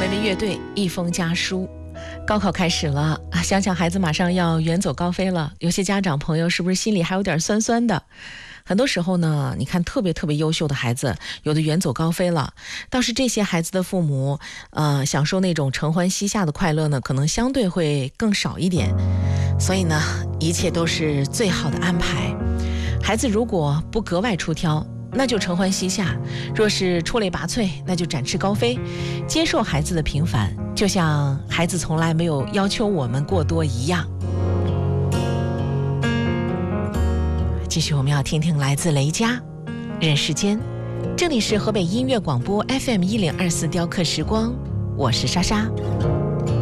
为了乐队一封家书。高考开始了，想想孩子马上要远走高飞了，有些家长朋友是不是心里还有点酸酸的？很多时候呢，你看特别优秀的孩子，有的远走高飞了，倒是这些孩子的父母，享受那种承欢膝下的快乐呢，可能相对会更少一点。所以呢，一切都是最好的安排。孩子如果不格外出挑，那就承欢膝下；若是出类拔萃，那就展翅高飞。接受孩子的平凡，就像孩子从来没有要求我们过多一样。继续我们要听听来自雷佳人世间，这里是河北音乐广播 FM1024 雕刻时光，我是莎莎。